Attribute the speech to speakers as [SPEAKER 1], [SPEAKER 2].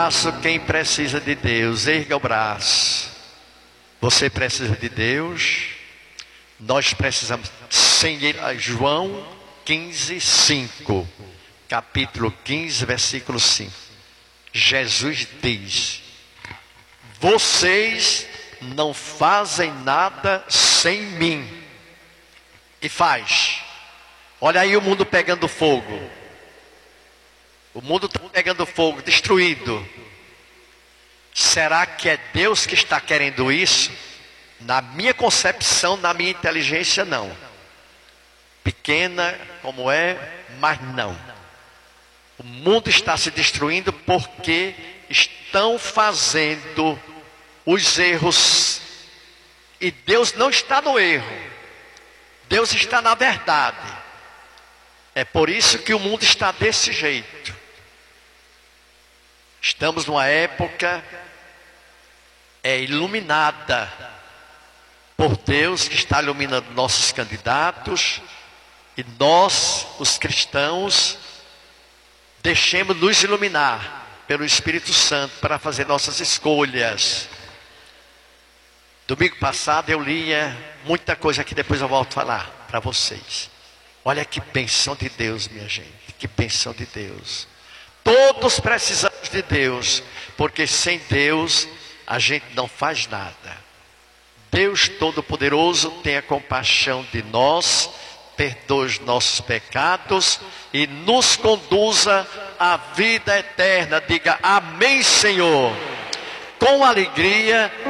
[SPEAKER 1] braço quem precisa de Deus. Erga o braço. Você precisa de Deus. Nós precisamos. João 15, 5. Capítulo 15, versículo 5. Jesus diz: vocês não fazem nada sem mim. E faz. Olha aí o mundo pegando fogo. O mundo está pegando fogo, destruído. Será que é Deus que está querendo isso? Na minha concepção, na minha inteligência, não. Pequena como é, mas não. O mundo está se destruindo porque estão fazendo os erros. E Deus não está no erro. Deus está na verdade. É por isso que o mundo está desse jeito. Estamos numa época iluminada por Deus, que está iluminando nossos candidatos. E nós, os cristãos, deixemos nos iluminar pelo Espírito Santo para fazer nossas escolhas. Domingo passado eu lia muita coisa que depois eu volto a falar para vocês. Olha que bênção de Deus, minha gente. Que bênção de Deus. Todos precisamos de Deus, porque sem Deus a gente não faz nada. Deus Todo-Poderoso tenha compaixão de nós, perdoe os nossos pecados e nos conduza à vida eterna. Diga amém, Senhor. Com alegria.